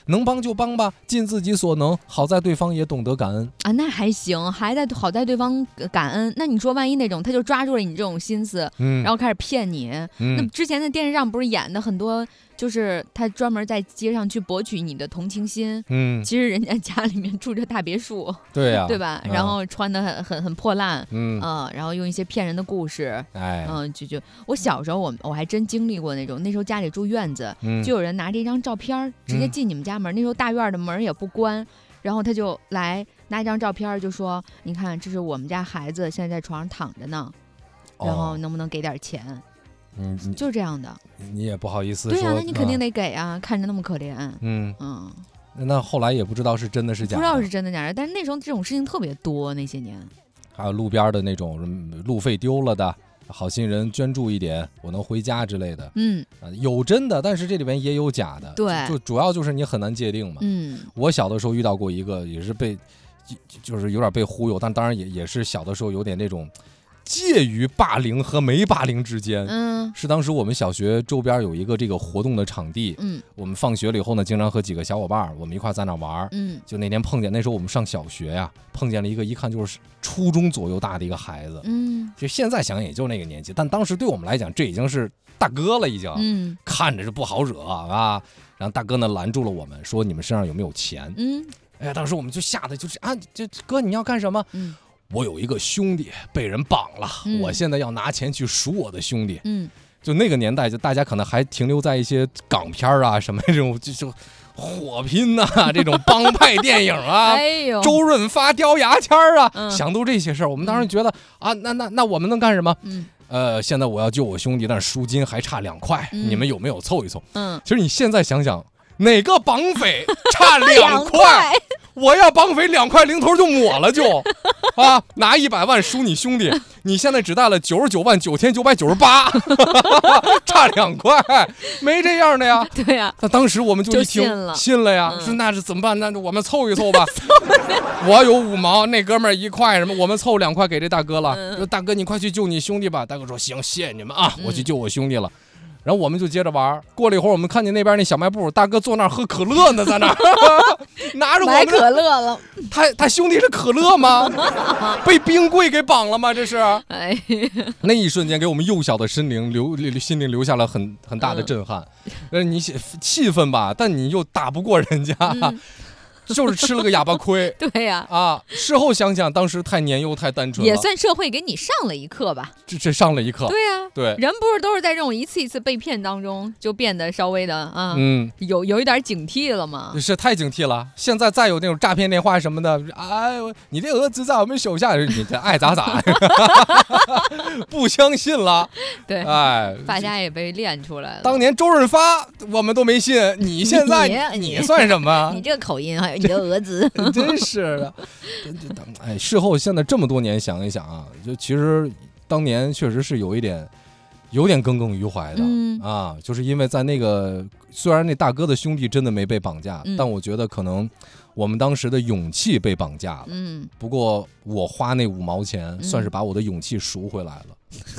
能帮就帮吧，尽自己所能。好在对方也懂得感恩啊，那还行，好在对方感恩。那你说万一那种他就抓住了你这种心思，然后开始骗你，那之前的电视上不是演的很多，就是他专门在街上去博取你的同情心，其实人家家里面住着大别墅， 对呀， 对吧？然后穿的很破烂，然后用一些骗人的故事，就我小时候我还真经历过那种，那时候家里住院子，就有人拿着一张照片直接进你们家门，那时候大院的门也不关，然后他就来拿一张照片就说，你看这是我们家孩子现在在床上躺着呢，然后能不能给点钱？就这样的， 你也不好意思说。 对呀，那你肯定得给啊，看着那么可怜。 那后来也不知道是真的是假的， 不知道是真的假的，但是那时候这种事情特别多，那些年。 还有路边的那种路费丢了的，好心人捐助一点，我能回家之类的。有真的，但是这里面也有假的。 对， 就主要就是你很难界定嘛。我小的时候遇到过一个，也是就是有点被忽悠，但当然也是小的时候有点那种。介于霸凌和没霸凌之间，是当时我们小学周边有一个这个活动的场地，我们放学了以后呢，经常和几个小伙伴我们一块在那玩，就那天碰见，那时候我们上小学呀，碰见了一个一看就是初中左右大的一个孩子，就现在想想也就那个年纪，但当时对我们来讲这已经是大哥了，已经，看着是不好惹啊，然后大哥呢拦住了我们，说你们身上有没有钱？哎呀，当时我们就吓得就是这哥你要干什么？我有一个兄弟被人绑了，我现在要拿钱去赎我的兄弟。就那个年代，就大家可能还停留在一些港片啊，什么这种就火拼呐、这种帮派电影啊，周润发叼牙签啊，想都这些事儿。我们当时觉得啊，那我们能干什么？现在我要救我兄弟，但是赎金还差2块，你们有没有凑一凑？其实你现在想想，哪个绑匪差2块？我要绑匪2块零头就抹了就，拿100万赎你兄弟，你现在只带了999998，差2块，没这样的呀。 对呀， 那当时我们就一听信了呀，说那是怎么办？那我们凑一凑吧。我有5毛，那哥们儿1块，什么我们凑2块给这大哥了。说大哥你快去救你兄弟吧。大哥说行，谢谢你们啊，我去救我兄弟了。然后我们就接着玩，过了一会儿，我们看见那边那小卖部大哥坐那儿喝可乐呢，在那儿拿着我们买可乐了。 他兄弟是可乐吗？被冰柜给绑了吗？这是。那一瞬间给我们幼小的心灵留下了很大的震撼。你气愤吧，但你又打不过人家。就是吃了个哑巴亏。 对呀， 事后想想，当时太年幼太单纯了， 也算社会给你上了一课吧。 这上了一课。 对呀， 对， 人不是都是在这种一次一次被骗当中，就变得稍微的有一点警惕了吗？ 是太警惕了。现在再有那种诈骗电话什么的，你的儿子在我们手下，你这爱咋咋，不相信了。 对，发家也被练出来了。 当年周润发我们都没信，你现在你算什么？ 你这个口音还有你的儿子， 真是的。事后现在这么多年想一想啊，就其实当年确实是有点耿耿于怀的，就是因为在那个虽然那大哥的兄弟真的没被绑架，但我觉得可能我们当时的勇气被绑架了。不过我花那5毛钱，算是把我的勇气赎回来了。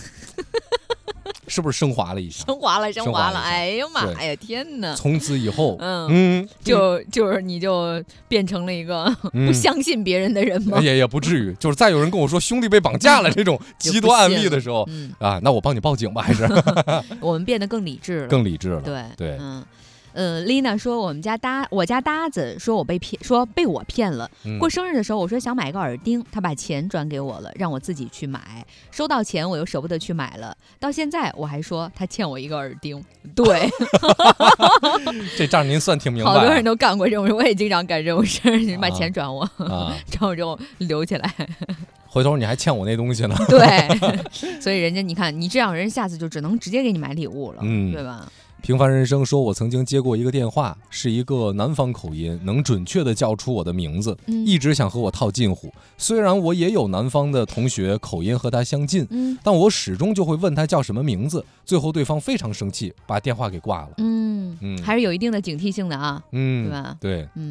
是不是升华了一下？升华了！ 哎呀妈呀，天哪！ 从此以后， 就是你就变成了一个不相信别人的人吗？ 也不至于，就是再有人跟我说兄弟被绑架了这种极端案例的时候，那我帮你报警吧，还是我们变得更理智了， 对。 Lina 说我家搭子说被我骗了。过生日的时候我说想买个耳钉，他把钱转给我了，让我自己去买。收到钱我又舍不得去买了，到现在我还说他欠我一个耳钉。对， 这账您算挺明白。 好多人都干过这种事，我也经常干这种事，你把钱转我，转我之后留起来。 回头你还欠我那东西呢。 对，所以人家你看你这样，人下次就只能直接给你买礼物了，对吧？ 平凡人生说，我曾经接过一个电话，是一个南方口音，能准确地叫出我的名字，一直想和我套近乎。虽然我也有南方的同学口音和他相近，但我始终就会问他叫什么名字，最后对方非常生气，把电话给挂了。 还是有一定的警惕性的啊，对吧？ 对，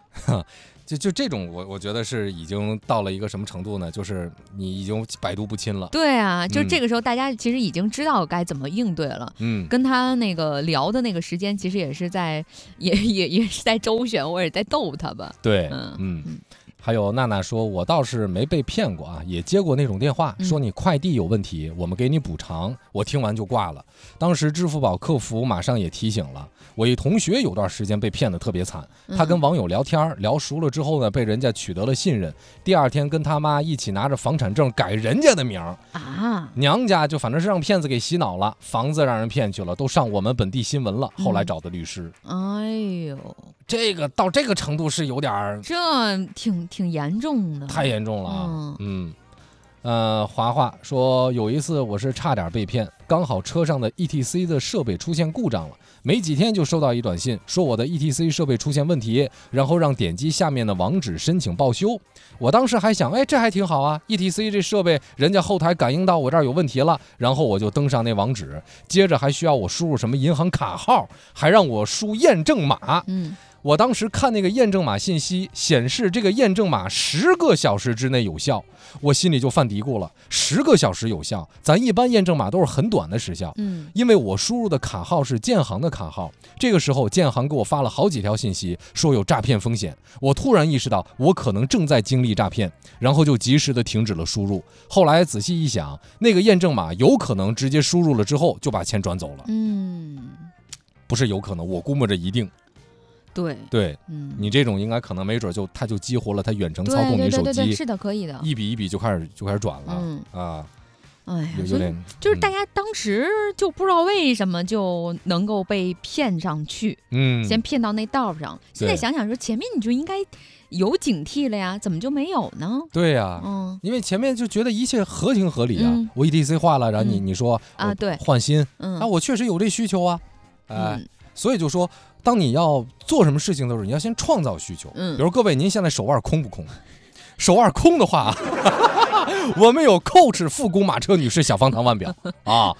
就这种我觉得是已经到了一个什么程度呢？就是你已经百毒不侵了。 对啊，就这个时候大家其实已经知道该怎么应对了。跟他那个聊的那个时间，其实也是在也是在周旋或者在逗他吧。 对，还有娜娜说，我倒是没被骗过啊，也接过那种电话，说你快递有问题，我们给你补偿。我听完就挂了。当时支付宝客服马上也提醒了。我一同学有段时间被骗得特别惨，他跟网友聊天聊熟了之后呢，被人家取得了信任，第二天跟他妈一起拿着房产证改人家的名啊，娘家就反正是让骗子给洗脑了，房子让人骗去了，都上我们本地新闻了，后来找的律师。 哎呦， 这个到这个程度是有点， 这挺严重的， 太严重了。华华说有一次我是差点被骗，刚好车上的 ETC 的设备出现故障了，没几天就收到一短信，说我的 ETC 设备出现问题，然后让点击下面的网址申请报修。我当时还想，这还挺好啊 ，ETC 这设备人家后台感应到我这儿有问题了，然后我就登上那网址，接着还需要我输入什么银行卡号，还让我输验证码。我当时看那个验证码信息，显示这个验证码10个小时之内有效，我心里就犯嘀咕了，10个小时有效，咱一般验证码都是很短的时效。因为我输入的卡号是建行的卡号，这个时候建行给我发了好几条信息，说有诈骗风险。我突然意识到我可能正在经历诈骗，然后就及时的停止了输入。后来仔细一想，那个验证码有可能直接输入了之后就把钱转走了。不是有可能，我估摸着一定。对，你这种应该可能没准他就激活了他远程操控你手机， 对，是的，可以的， 一笔一笔就开始转了。 哎呀，就是大家当时就不知道为什么就能够被骗上去，先骗到那道上。现在想想说，前面你就应该有警惕了呀，怎么就没有呢？ 对呀，因为前面就觉得一切合情合理啊。我 ETC 坏了，然后你说对， 换新，我确实有这需求啊，所以就说。当你要做什么事情的时候，你要先创造需求。比如各位，您现在手腕空不空？手腕空的话，我们有 Coach 复古马车女士小方糖腕表啊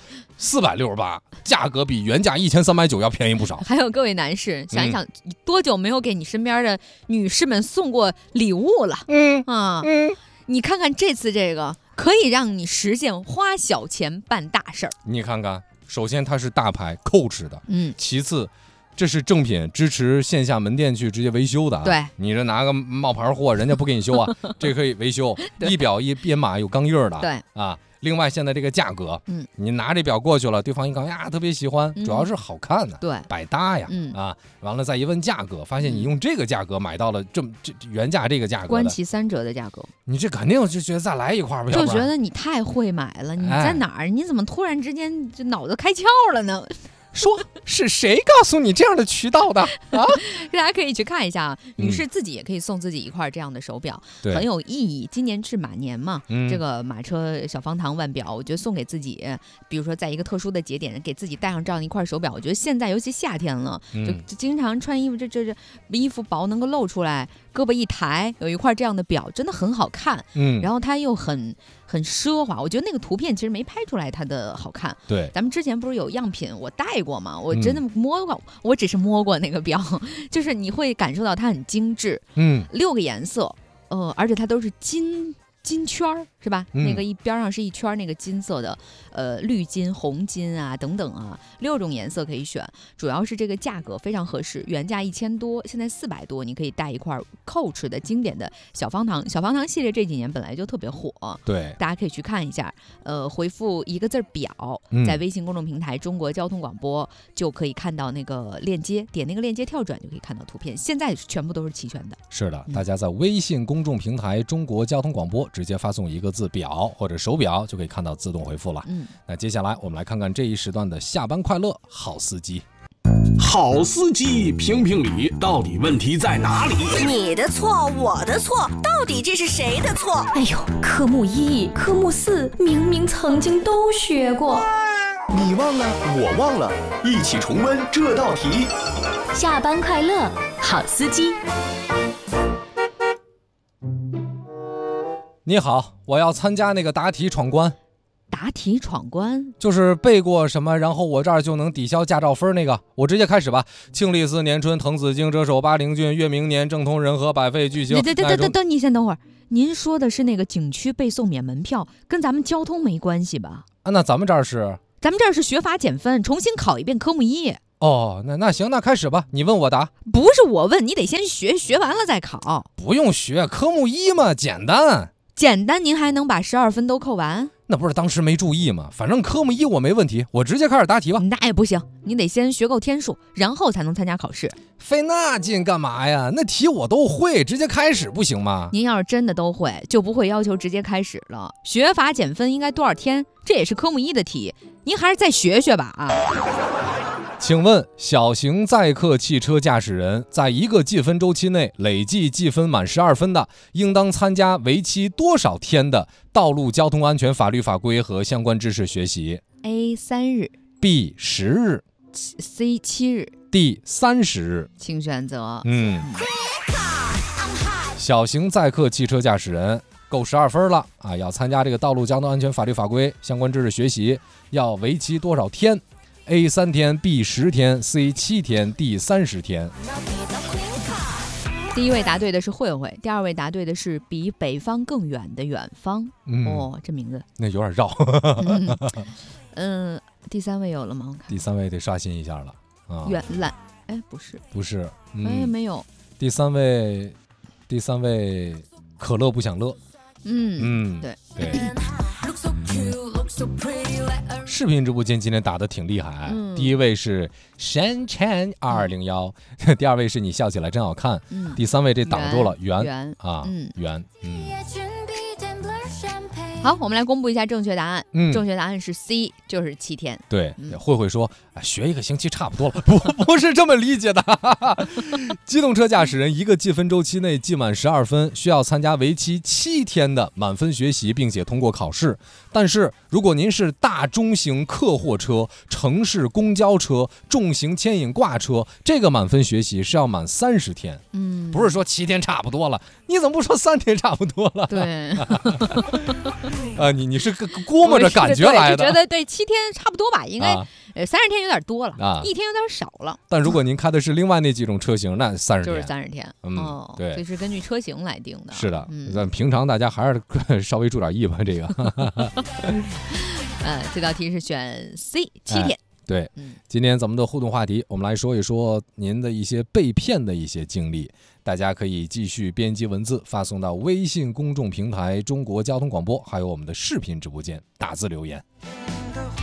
，468，价格比原价1390要便宜不少。 还有各位男士，想一想，多久没有给你身边的女士们送过礼物了？你看看这次这个，可以让你实现花小钱办大事儿。 你看看，首先它是大牌 Coach 的，其次。这是正品，支持线下门店去直接维修的。 对， 你这拿个冒牌货，人家不给你修啊，这可以维修。一表一编码有钢印的。 对啊，另外现在这个价格，你拿这表过去了，对方一看呀，特别喜欢，主要是好看的， 对， 百搭呀，完了再一问价格，发现你用这个价格买到了这原价这个价格， 观其3折的价格， 你这肯定就觉得再来一块吧， 就觉得你太会买了，你在哪儿？你怎么突然之间就脑子开窍了呢？ 说是谁告诉你这样的渠道的啊？ 大家可以去看一下，女士自己也可以送自己一块这样的手表，很有意义。今年是马年嘛，这个马车小方糖腕表，我觉得送给自己，比如说在一个特殊的节点，给自己戴上这样一块手表，我觉得现在尤其夏天了，就经常穿衣服，这衣服薄能够露出来，胳膊一抬，有一块这样的表，真的很好看。然后它又很奢华，我觉得那个图片其实没拍出来它的好看。 对， 咱们之前不是有样品我戴过吗？我真的摸过，我只是摸过那个表，就是你会感受到它很精致。6个颜色，而且它都是金圈是吧？那个边上是一圈那个金色的，绿金、红金啊等等啊，6种颜色可以选。主要是这个价格非常合适，原价1000多，现在400多，你可以带一块 Coach 的经典的小方糖。小方糖系列这几年本来就特别火， 对， 大家可以去看一下。回复一个字表，在微信公众平台中国交通广播就可以看到那个链接，点那个链接跳转就可以看到图片。现在全部都是齐全的。 是的，大家在微信公众平台中国交通广播直接发送一个字表或者手表就可以看到自动回复了。那接下来我们来看看这一时段的下班快乐好司机。 好司机评评理，到底问题在哪里？ 你的错，我的错，到底这是谁的错？ 哎呦，科目1、科目4明明曾经都学过， 你忘了，我忘了，一起重温这道题。 下班快乐，好司机。 你好，我要参加那个答题闯关。 答题闯关就是背过什么，然后我这儿就能抵消驾照分那个。我直接开始吧。庆历4年春，滕子京谪守巴陵郡，越明年，正通人和，百废俱兴。 等，你先等会儿。您说的是那个景区背诵免门票，跟咱们交通没关系吧？ 那咱们这儿是？ 咱们这儿是学法减分，重新考一遍科目1。 哦，那行，那开始吧，你问我答。 不是我问你，得先学完了再考。 不用学，科目1嘛，简单。 简单，您还能把12分都扣完？ 那不是当时没注意吗？反正科目1我没问题，我直接开始答题吧。 那也不行，你得先学够天数，然后才能参加考试。 费那劲干嘛呀？那题我都会，直接开始不行吗？ 您要是真的都会，就不会要求直接开始了。学法减分应该多少天？这也是科目1的题，您还是再学学吧啊。 请问小型载客汽车驾驶人在一个计分周期内累计计分满12分的，应当参加为期多少天的道路交通安全法律法规和相关知识学习？ A 3日 B 10日 C 7日 D 30日， 请选择。 小型载客汽车驾驶人够12分了啊，要参加这个道路交通安全法律法规相关知识学习，要为期多少天？A 3天 B 10天 C 7天 D 30天。 第一位答对的是慧慧，第二位答对的是比北方更远的远方。这名字那有点绕。 第三位有了吗？ 第三位得刷新一下了啊。 远蓝，不是，没有。 第三位可乐不想乐。对。视频直播间今天打的挺厉害，第一位是山川2201，第二位是你笑起来真好看，第三位这挡住了圆。 好，我们来公布一下正确答案。正确答案是 C， 就是7天。 对，慧慧说学1个星期差不多了，不是这么理解的。机动车驾驶人一个计分周期内计满12分，需要参加为期7天的满分学习，并且通过考试。但是如果您是大中型客货车、城市公交车、重型牵引挂车，这个满分学习是要满30天。不是说7天差不多了，你怎么不说3天差不多了？ 对。 你是估摸着感觉来的， 觉得对7天差不多吧，应该30天有点多了1天有点少了。 但如果您开的是另外那几种车型，那30天就是30天。 对， 所以是根据车型来定的。 是的，咱平常大家还是稍微注点意吧，这个。 这道题是选 C 7天。 对，今天咱们的互动话题，我们来说一说您的一些被骗的一些经历。大家可以继续编辑文字发送到微信公众平台中国交通广播，还有我们的视频直播间打字留言。